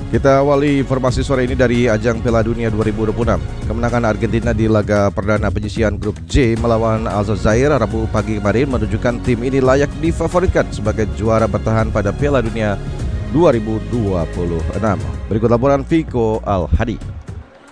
Kita awali informasi sore ini dari ajang Piala Dunia 2026. Kemenangan Argentina di laga perdana penyisihan grup J melawan Aljazair Rabu pagi kemarin menunjukkan tim ini layak difavoritkan sebagai juara bertahan pada Piala Dunia 2026. Berikut laporan Viko Al-Hadi.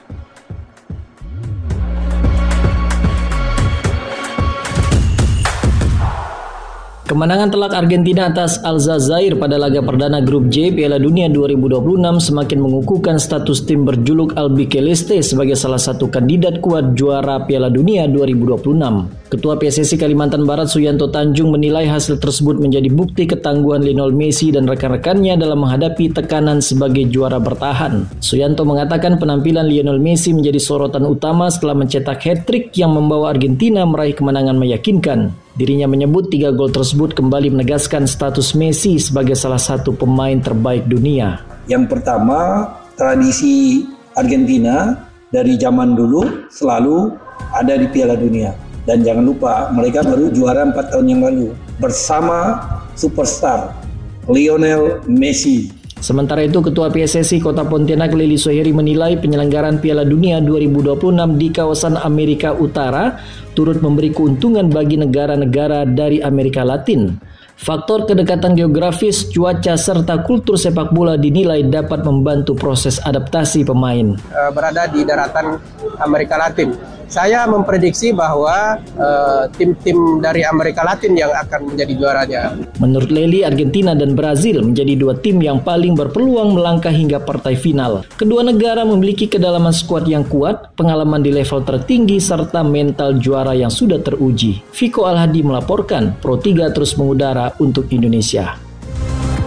Kemenangan telak Argentina atas Aljazair pada laga perdana grup J Piala Dunia 2026 semakin mengukuhkan status tim berjuluk Albiceleste sebagai salah satu kandidat kuat juara Piala Dunia 2026. Ketua PSSI Kalimantan Barat Suyanto Tanjung menilai hasil tersebut menjadi bukti ketangguhan Lionel Messi dan rekan-rekannya dalam menghadapi tekanan sebagai juara bertahan. Suyanto mengatakan penampilan Lionel Messi menjadi sorotan utama setelah mencetak hat-trick yang membawa Argentina meraih kemenangan meyakinkan. Dirinya menyebut 3 gol tersebut kembali menegaskan status Messi sebagai salah satu pemain terbaik dunia. Yang pertama, tradisi Argentina dari zaman dulu selalu ada di Piala Dunia. Dan jangan lupa, mereka baru juara 4 tahun yang lalu bersama superstar Lionel Messi. Sementara itu, Ketua PSSI Kota Pontianak Lili Soheri menilai penyelenggaraan Piala Dunia 2026 di kawasan Amerika Utara turut memberi keuntungan bagi negara-negara dari Amerika Latin. Faktor kedekatan geografis, cuaca, serta kultur sepak bola dinilai dapat membantu proses adaptasi pemain. Berada di daratan Amerika Latin. Saya memprediksi bahwa tim-tim dari Amerika Latin yang akan menjadi juaranya. Menurut Lely, Argentina dan Brazil menjadi 2 tim yang paling berpeluang melangkah hingga partai final. Kedua negara memiliki kedalaman skuad yang kuat, pengalaman di level tertinggi, serta mental juara yang sudah teruji. Viko Al-Hadi melaporkan, Pro 3 terus mengudara untuk Indonesia.